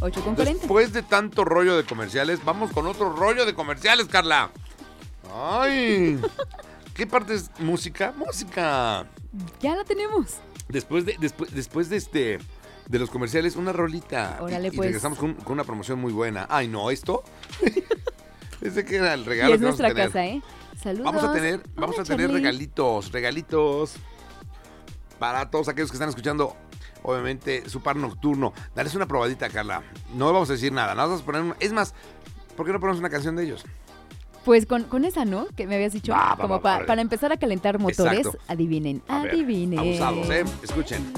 8:40. Después de tanto rollo de comerciales, vamos con otro rollo de comerciales, Carla. ¡Ay! ¿Qué parte es música? ¡Música! Ya la tenemos. Después de los comerciales, una rolita. Órale, y pues. regresamos con una promoción muy buena. Ay, no, ¿esto? Ese que era el Y regalo es que vamos a nuestra tener. casa, ¿eh? Saludos. Vamos a Hola, tener Charlie. regalitos para todos aquellos que están escuchando, obviamente, su par nocturno. Dales una probadita, Carla. No vamos a decir nada, nada, vamos a poner es más, ¿por qué no ponemos una canción de ellos? Pues con esa, ¿no? Que me habías dicho, como para empezar a calentar motores. Exacto. Adivinen, A ver, adivinen. abusados, escuchen.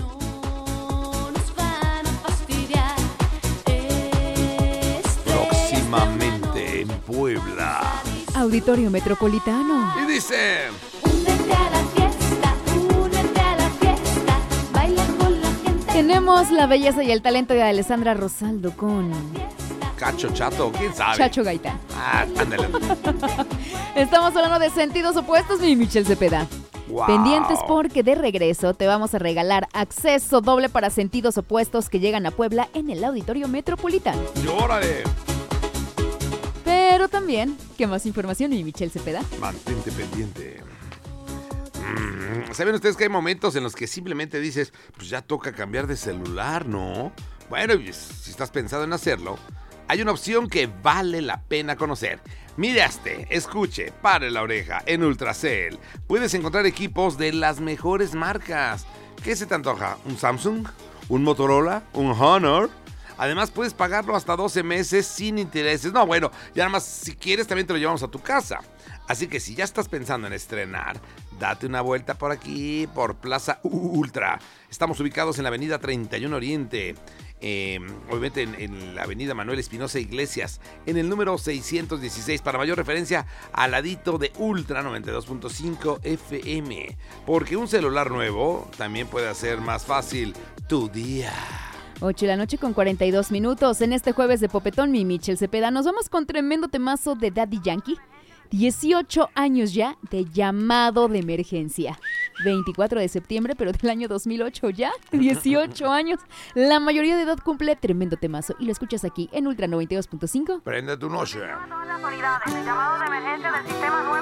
Próximamente en Puebla. Auditorio Metropolitano. Y dice... Únete a la fiesta, únete a la fiesta, baila con la gente. Tenemos la belleza y el talento de Alessandra Rosaldo con Cacho Chato, ¿quién sabe? Chacho Gaitán. Ah, ándale. Estamos hablando de sentidos opuestos, mi Michelle Cepeda. Wow. Pendientes porque de regreso te vamos a regalar acceso doble para sentidos opuestos que llegan a Puebla en el Auditorio Metropolitano. ¡Llórale! Pero también, ¿qué más información, mi Michelle Cepeda? Mantente pendiente. ¿Saben ustedes que hay momentos en los que simplemente dices, pues ya toca cambiar de celular, ¿no? Bueno, y si estás pensado en hacerlo, hay una opción que vale la pena conocer. Miraste, escuche, pare la oreja. En Ultracell puedes encontrar equipos de las mejores marcas. ¿Qué se te antoja? ¿Un Samsung? ¿Un Motorola? ¿Un Honor? Además, puedes pagarlo hasta 12 meses sin intereses. No, bueno, y además, si quieres, también te lo llevamos a tu casa. Así que si ya estás pensando en estrenar, date una vuelta por aquí, por Plaza Ultra. Estamos ubicados en la avenida 31 Oriente, obviamente en la avenida Manuel Espinosa Iglesias, en el número 616. Para mayor referencia, al ladito de Ultra 92.5 FM. Porque un celular nuevo también puede hacer más fácil tu día. 8:42 en este jueves de Popetón, mi Michelle Cepeda. Nos vamos con tremendo temazo de Daddy Yankee. 18 años ya de llamado de emergencia. 24 de septiembre, pero del año 2008 ya. 18 años. La mayoría de edad cumple tremendo temazo. Y lo escuchas aquí en Ultra 92.5. Prende tu noche. Todas las autoridades, el llamado de emergencia del sistema 911.